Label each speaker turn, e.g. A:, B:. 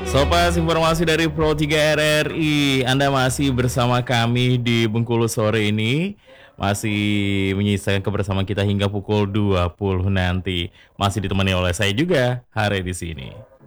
A: Sobat, informasi dari Pro 3 RRI. Anda masih bersama kami di Bengkulu sore ini. Masih menyisakan kebersamaan kita hingga pukul 20 nanti. Masih ditemani oleh saya juga, Hare di sini.